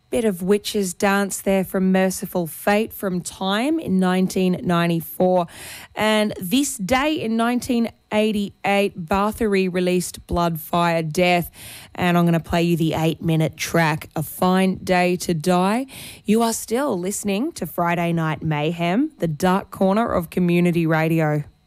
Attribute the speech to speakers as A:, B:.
A: Bit of Witches Dance there from Merciful Fate from Time in 1994. And this day in 1988, Bathory released Blood, Fire, Death. And I'm going to play you the 8-minute track, A Fine Day to Die. You are still listening to Friday Night Mayhem, the dark corner of community radio.